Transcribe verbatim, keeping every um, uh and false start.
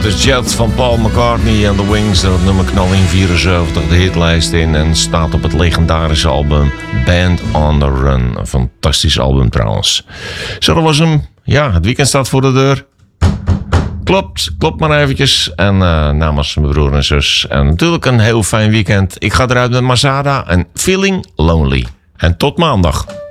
de Jet van Paul McCartney en The Wings. Dat nummer knal in vierenzeventig de hitlijst in en staat op het legendarische album Band on the Run. Een fantastisch album trouwens. Zo, dat was hem. Ja, het weekend staat voor de deur. Klopt, klopt maar eventjes. En uh, namens mijn broer en zus. En natuurlijk een heel fijn weekend. Ik ga eruit met Masada en Feeling Lonely. En tot maandag.